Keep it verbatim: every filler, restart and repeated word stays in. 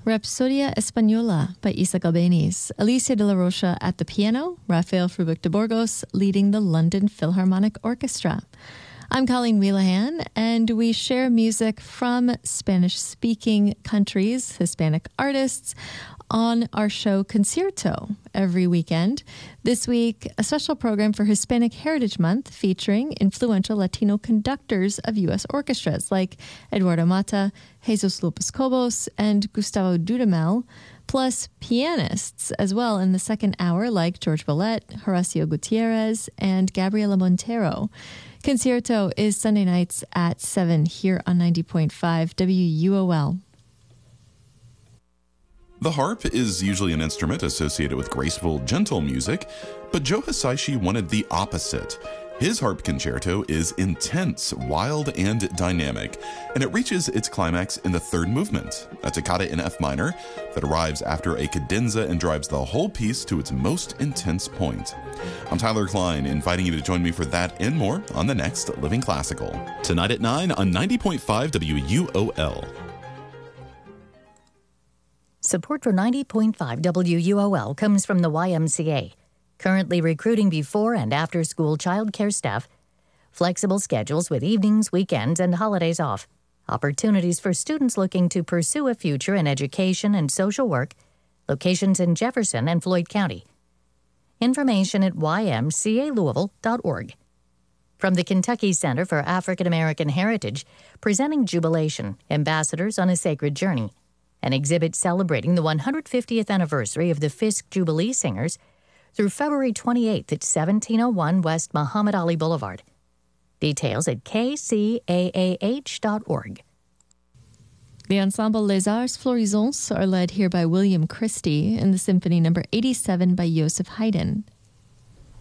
Rapsodia Española by Isaac Albéniz. Alicia de la Rocha at the piano, Rafael Frubic de Burgos leading the London Philharmonic Orchestra. I'm Colleen Wheelahan, and we share music from Spanish-speaking countries, Hispanic artists, on our show Concierto every weekend. This week, a special program for Hispanic Heritage Month featuring influential Latino conductors of U S orchestras like Eduardo Mata, Jesus Lopez Cobos, and Gustavo Dudamel, plus pianists as well in the second hour like George Bollett, Horacio Gutierrez, and Gabriela Montero. Concierto is Sunday nights at seven here on ninety point five W U O L. The harp is usually an instrument associated with graceful, gentle music, but Joe Hisaishi wanted the opposite. His harp concerto is intense, wild, and dynamic, and it reaches its climax in the third movement, a toccata in F minor that arrives after a cadenza and drives the whole piece to its most intense point. I'm Tyler Klein, inviting you to join me for that and more on the next Living Classical. Tonight at nine on ninety point five W U O L. Support for ninety point five W U O L comes from the Y M C A, currently recruiting before and after school child care staff, flexible schedules with evenings, weekends, and holidays off, opportunities for students looking to pursue a future in education and social work, locations in Jefferson and Floyd County. Information at y m c a louisville dot org. From the Kentucky Center for African American Heritage, presenting Jubilation, Ambassadors on a Sacred Journey, an exhibit celebrating the one hundred fiftieth anniversary of the Fisk Jubilee Singers through February twenty-eighth at seventeen oh one West Muhammad Ali Boulevard. Details at k c a a h dot org. The Ensemble Les Arts Florisants are led here by William Christie in the Symphony Number eighty-seven by Joseph Haydn.